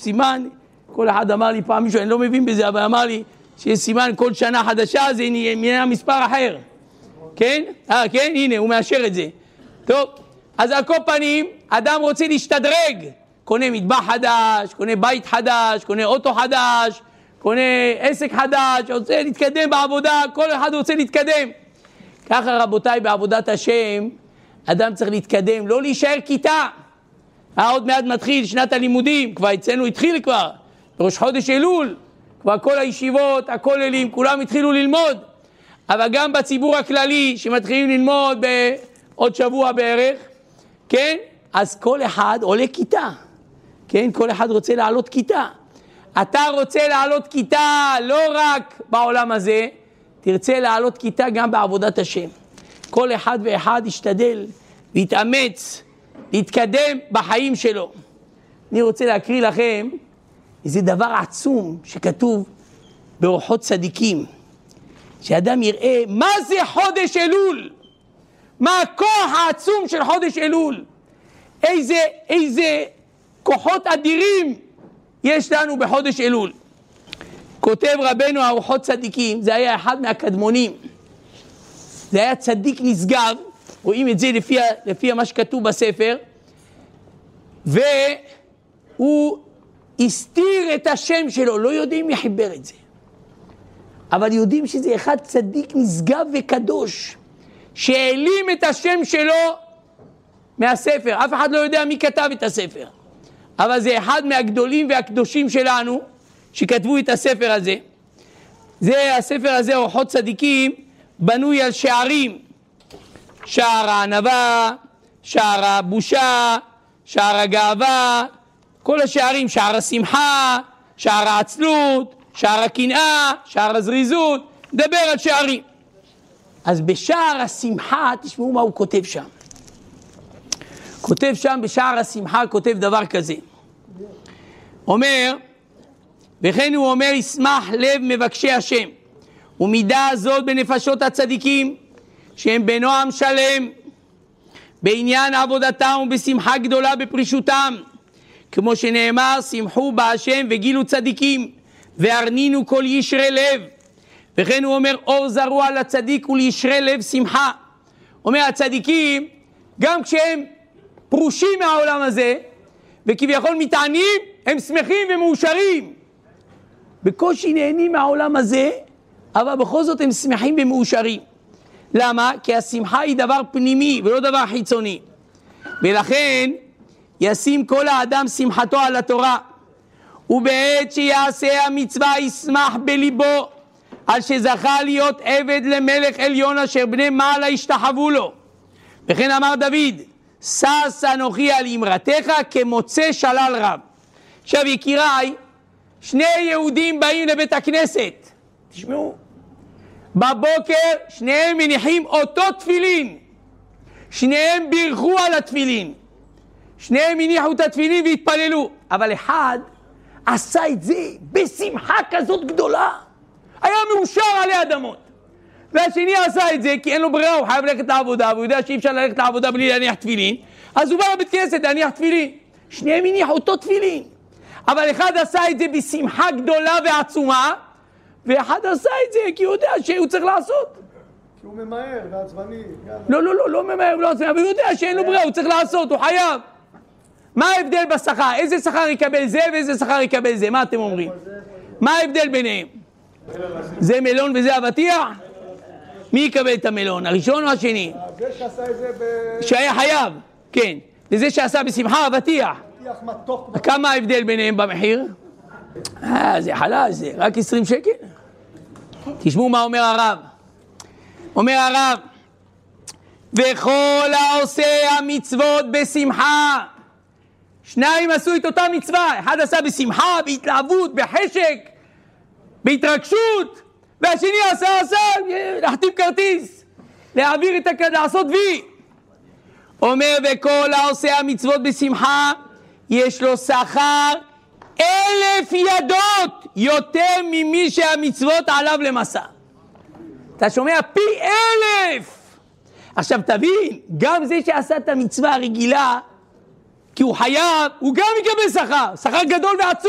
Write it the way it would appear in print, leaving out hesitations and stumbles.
סימן, כל אחד אמר לי פעם מישהו, אני לא מבין בזה, אבל אמר לי שיש סימן כל שנה חדשה, זה נהיה מספר אחר. כן? כן? הנה, הוא מאשר את זה. טוב, אז על כל פנים, אדם רוצה להשתדרג. קונה מטבח חדש, קונה בית חדש, קונה אוטו חדש, קונה עסק חדש, רוצה להתקדם בעבודה, כל אחד רוצה להתקדם. ככה רבותיי, בעבודת השם, אדם צריך להתקדם, לא להישאר כיתה. עוד מעט מתחיל שנת הלימודים, כבר אצלנו התחיל כבר, בראש חודש אלול, כבר כל הישיבות, הכוללים, כולם התחילו ללמוד. אבל גם בציבור הכללי, שמתחילים ללמוד בעוד שבוע בערך, כן? אז כל אחד עולה כיתה, כן? כל אחד רוצה לעלות כיתה. אתה רוצה לעלות כיתה לא רק בעולם הזה, תרצה לעלות כיתה גם בעבודת השם. כל אחד ואחד ישתדל להתאמץ, להתקדם בחיים שלו. אני רוצה להקריא לכם איזה דבר עצום שכתוב באורחות צדיקים. שאדם יראה מה זה חודש אלול, מה הכוח העצום של חודש אלול, איזה כוחות אדירים יש לנו בחודש אלול. כותב רבנו אורחות צדיקים, זה היה אחד מהקדמונים, זה היה צדיק נשגב, רואים את זה לפי מה שכתוב בספר, והוא הסתיר את השם שלו, לא יודעים מי חיבר את זה, אבל יודעים שזה אחד צדיק נשגב וקדוש, שהעלים את השם שלו מהספר. אף אחד לא יודע מי כתב את הספר, אבל זה אחד מהגדולים והקדושים שלנו, שכתבו את הספר הזה. הספר הזה, אורחות צדיקים, בנוי על שערים. שער הענווה, שער הבושה, שער הגאווה, כל השערים, שער השמחה, שער העצלות, שער הקנאה, שער הזריזות, דבר על שערים. אז בשער השמחה, תשמעו מה הוא כותב שם. כותב שם בשער השמחה, כותב דבר כזה. אומר, וכן הוא אומר, ישמח לב מבקשי השם, ומידה זאת בנפשות הצדיקים, שהם בנועם שלם, בעניין עבודתם ובשמחה גדולה בפרישותם, כמו שנאמר, שמחו בהשם וגילו צדיקים, והרנינו כל ישרי לב. וכן הוא אומר, אור זרוע לצדיק ולישרי לב שמחה. אומר, הצדיקים, גם כשהם פרושים מהעולם הזה, וכביכול מתענים, הם שמחים ומאושרים. בקושי נהנים מהעולם הזה, אבל בכל זאת הם שמחים ומאושרים. למה? כי השמחה היא דבר פנימי ולא דבר חיצוני. ולכן ישים כל האדם שמחתו על התורה, ובעת שיעשה המצווה ישמח בליבו, על שזכה להיות עבד למלך עליון אשר בני מעלה השתחוו לו. וכן אמר דוד, שש אנוכי על אמרתך כמוצא שלל רב. עכשיו יקיריי, שני יהודים באים לבית הכנסת, תשמעו, בבוקר שניהם מניחים אותו תפילין, שניהם בירכו על התפילין, שניהם הניחו את התפילין והתפללו, אבל אחד עשה את זה בשמחה כזאת גדולה, היה מאושר עלי אדמות. והשני עשה את זה כי אין לו ברירה, הוא חייב ללכת לעבודה, והוא יודע שאי אפשר ללכת לעבודה בלי להניח תפילין, אז הוא בא לבית כנסת להניח תפילין. שניהם הניחו אותו תפילין, אבל אחד עשה את זה בשמחה גדולה ועצומה, ואחד עשה את זה כי הוא יודע שהוא צריך לעשות. כי הוא ממהר ועצבני. לא ממהר ולא עצבני, אבל הוא יודע שאין לו ברירה, הוא צריך לעשות, הוא חייב. מה ההבדל בשכר? איזה שכר יקבל זה ואיזה שכר יקבל זה? מה אתם אומרים? מה ההבדל ביניהם? זה מלון וזה אבטיח? מי יקבל את המלון? הראשון או השני? זה שעשה את זה שהיה חייב, כן. וזה שעשה בשמחה אבטיח. אבטיח מתוק. כמה ההבדל ביניהם במחיר? זה חלש, זה רק 20 שקל. תשמעו מה אומר הרב. אומר הרב, וכל העושה המצוות בשמחה. שניים עשו את אותה מצווה, אחד עשה בשמחה, בהתלהבות, בחשק, בהתרגשות, והשני עשה, להחתים כרטיס, להעביר את לעשות וי. אומר, וכל העושה המצוות בשמחה, יש לו שכר 1,000 ידות יותר ממי שהמצוות עליו למסע. אתה שומע? פי 1,000. עכשיו תבין, גם זה שעשה את המצווה הרגילה, כי הוא חייב, הוא גם יקבל שכר, שכר גדול ועצום.